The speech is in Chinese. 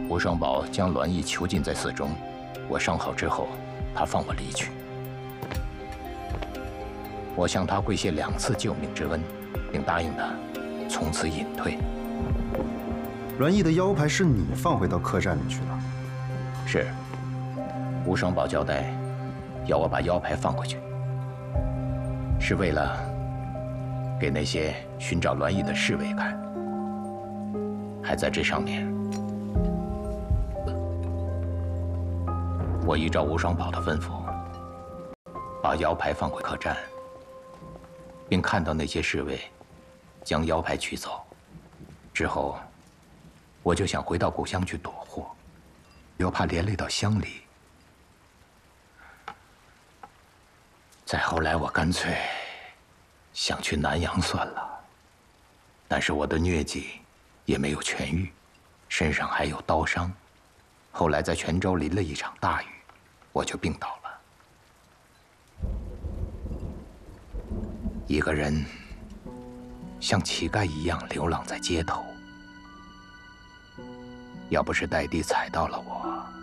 吴双宝将栾毅囚禁在寺中，我伤好之后，他放我离去。我向他跪谢2次救命之恩，并答应他从此隐退。 栾毅的腰牌是你放回到客栈里去的？ 是。吴双宝交代，要我把腰牌放回去，是为了给那些寻找栾毅的侍卫看。还在这上面，我依照吴双宝的吩咐，把腰牌放回客栈，并看到那些侍卫将腰牌取走。之后，我就想回到故乡去躲祸，又怕连累到乡里。再后来，我干脆想去南阳算了，但是我的疟疾也没有痊愈，身上还有刀伤。后来在泉州淋了一场大雨，我就病倒了。一个人像乞丐一样流浪在街头。要不是戴帝踩到了我，